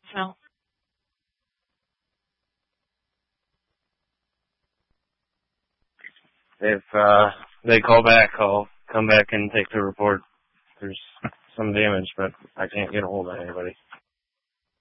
So, if they call back, I'll come back and take the report. There's some damage, but I can't get a hold of anybody.